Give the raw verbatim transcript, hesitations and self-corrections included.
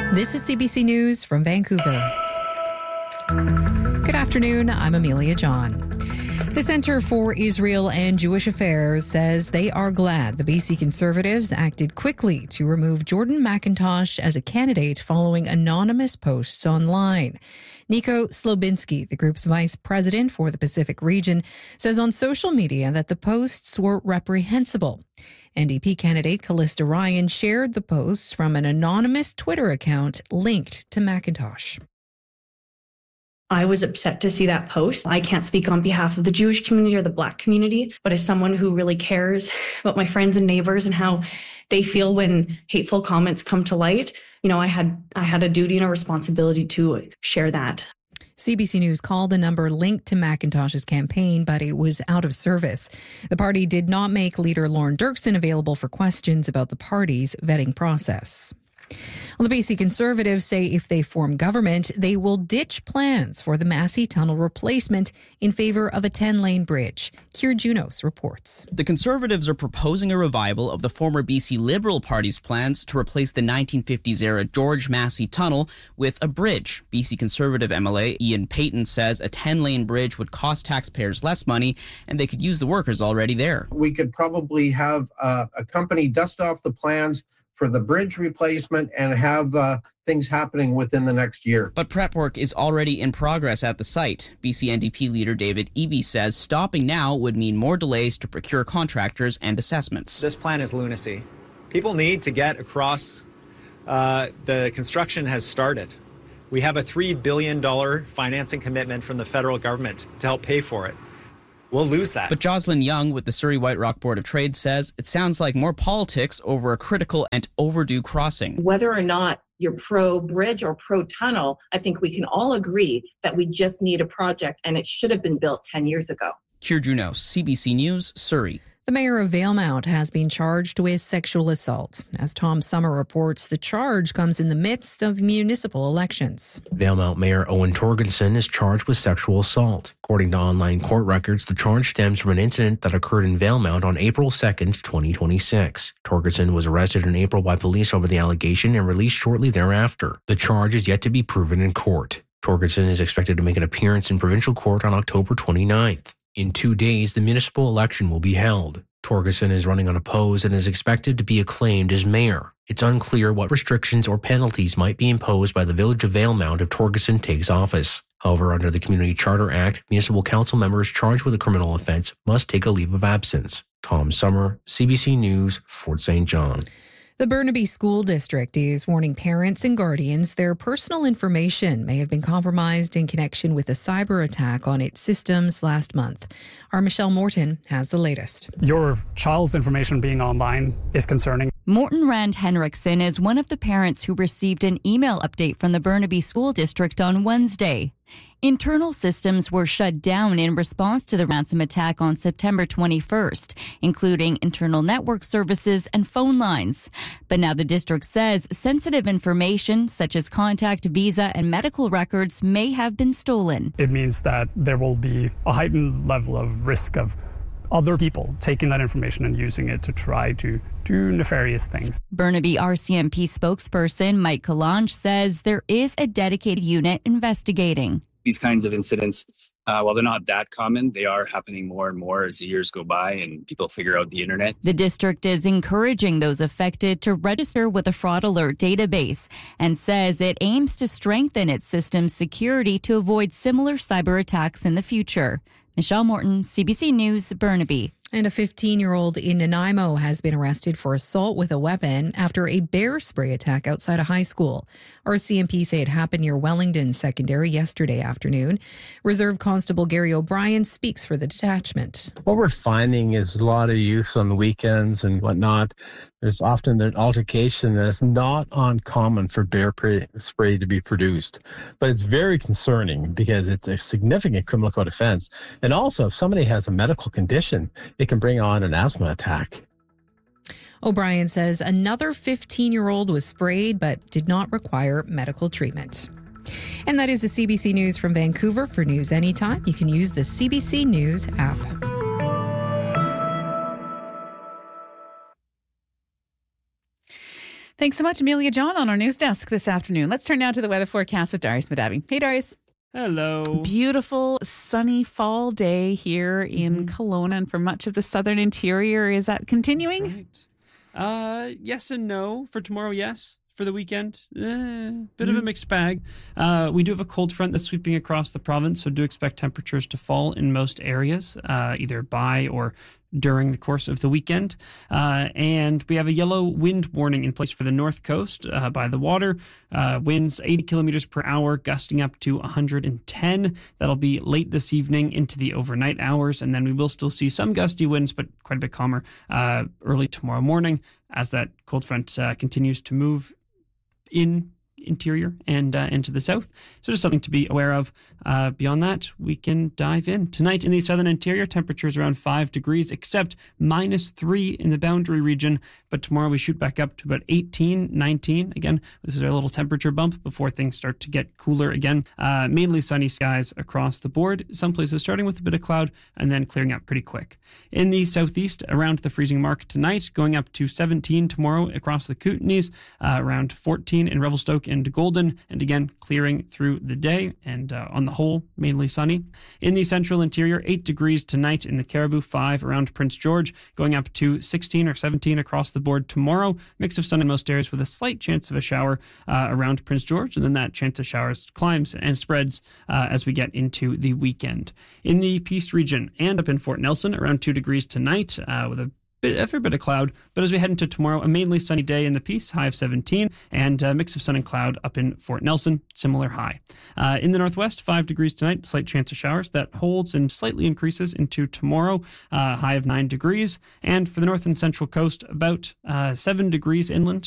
This is C B C News from Vancouver. Good afternoon, I'm Amelia John. The Centre for Israel and Jewish Affairs says they are glad the B C Conservatives acted quickly to remove Jordan McIntosh as a candidate following anonymous posts online. Nico Slobinski, the group's vice president for the Pacific region, says on social media that the posts were reprehensible. N D P candidate Callista Ryan shared the posts from an anonymous Twitter account linked to McIntosh. I was upset to see that post. I can't speak on behalf of the Jewish community or the Black community, but as someone who really cares about my friends and neighbors and how they feel when hateful comments come to light, you know, I had I had a duty and a responsibility to share that. C B C News called a number linked to McIntosh's campaign, but it was out of service. The party did not make leader Lauren Dirksen available for questions about the party's vetting process. Well, the B C Conservatives say if they form government, they will ditch plans for the Massey Tunnel replacement in favor of a ten-lane bridge. Keir Junos reports. The Conservatives are proposing a revival of the former B C Liberal Party's plans to replace the nineteen fifties-era George Massey Tunnel with a bridge. B C Conservative M L A Ian Payton says a ten-lane bridge would cost taxpayers less money and they could use the workers already there. We could probably have uh, a company dust off the plans for the bridge replacement and have uh, things happening within the next year. But prep work is already in progress at the site. B C N D P leader David Eby says stopping now would mean more delays to procure contractors and assessments. This plan is lunacy. People need to get across. Uh, the construction has started. We have a three billion dollars financing commitment from the federal government to help pay for it. We'll lose that. But Jocelyn Young with the Surrey White Rock Board of Trade says it sounds like more politics over a critical and overdue crossing. Whether or not you're pro-bridge or pro-tunnel, I think we can all agree that we just need a project and it should have been built ten years ago. Keir Junos, C B C News, Surrey. The mayor of Valemount has been charged with sexual assault. As Tom Summer reports, the charge comes in the midst of municipal elections. Valemount Mayor Owen Torgerson is charged with sexual assault. According to online court records, the charge stems from an incident that occurred in Valemount on April second, twenty twenty-six. Torgerson was arrested in April by police over the allegation and released shortly thereafter. The charge is yet to be proven in court. Torgerson is expected to make an appearance in provincial court on October twenty-ninth. In two days, the municipal election will be held. Torgerson is running unopposed and is expected to be acclaimed as mayor. It's unclear what restrictions or penalties might be imposed by the Village of Valemount if Torgerson takes office. However, under the Community Charter Act, municipal council members charged with a criminal offence must take a leave of absence. Tom Summer, C B C News, Fort Saint John. The Burnaby School District is warning parents and guardians their personal information may have been compromised in connection with a cyber attack on its systems last month. Our Michelle Morton has the latest. Your child's information being online is concerning. Morton Rand Henriksen is one of the parents who received an email update from the Burnaby School District on Wednesday. Internal systems were shut down in response to the ransom attack on September twenty-first, including internal network services and phone lines. But now the district says sensitive information, such as contact, visa, and medical records, may have been stolen. It means that there will be a heightened level of risk of other people taking that information and using it to try to do nefarious things. Burnaby R C M P spokesperson Mike Kalange says there is a dedicated unit investigating. These kinds of incidents, uh, while they're not that common, they are happening more and more as the years go by and people figure out the internet. The district is encouraging those affected to register with a fraud alert database and says it aims to strengthen its system's security to avoid similar cyber attacks in the future. Michelle Morton, C B C News, Burnaby. And a fifteen-year-old in Nanaimo has been arrested for assault with a weapon after a bear spray attack outside a high school. R C M P say it happened near Wellington Secondary yesterday afternoon. Reserve Constable Gary O'Brien speaks for the detachment. What we're finding is a lot of youth on the weekends and whatnot. There's often an altercation that's not uncommon for bear spray to be produced. But it's very concerning because it's a significant criminal code offense. And also, if somebody has a medical condition, it can bring on an asthma attack. O'Brien says another fifteen-year-old was sprayed but did not require medical treatment. And that is the C B C News from Vancouver. For news anytime, you can use the C B C News app. Thanks so much, Amelia John, on our news desk this afternoon. Let's turn now to the weather forecast with Darius Madavi. Hey, Darius. Hello. Beautiful sunny fall day here in mm-hmm. Kelowna and for much of the southern interior. Is that continuing? That's right. Uh, yes and no. For tomorrow, yes. For the weekend, eh, bit mm-hmm. of a mixed bag. Uh, we do have a cold front that's sweeping across the province, so do expect temperatures to fall in most areas, uh, either by or during the course of the weekend. Uh, and we have a yellow wind warning in place for the north coast uh, by the water. Uh, winds eighty kilometers per hour, gusting up to one hundred ten. That'll be late this evening into the overnight hours. And then we will still see some gusty winds, but quite a bit calmer uh, early tomorrow morning as that cold front uh, continues to move in interior and uh, into the south. So just something to be aware of. Uh, beyond that, we can dive in. Tonight in the southern interior, temperatures around five degrees, except minus three in the boundary region. But tomorrow we shoot back up to about eighteen, nineteen. Again, this is our little temperature bump before things start to get cooler again. Uh, mainly sunny skies across the board. Some places starting with a bit of cloud and then clearing up pretty quick. In the southeast, around the freezing mark tonight, going up to seventeen tomorrow across the Kootenays, uh, around fourteen in Revelstoke and Golden, and again clearing through the day and uh, on the whole mainly sunny. In the central interior, eight degrees tonight in the Caribou, five around Prince George, going up to sixteen or seventeen across the board tomorrow. Mix of sun in most areas with a slight chance of a shower uh, around Prince George, and then that chance of showers climbs and spreads uh, as we get into the weekend. In the Peace region and up in Fort Nelson, around two degrees tonight uh, with a Bit, a fair bit of cloud, but as we head into tomorrow, a mainly sunny day in the Peace, high of seventeen, and a mix of sun and cloud up in Fort Nelson, similar high. Uh, in the northwest, five degrees tonight, slight chance of showers. That holds and slightly increases into tomorrow, uh, high of nine degrees. And for the north and central coast, about uh, seven degrees inland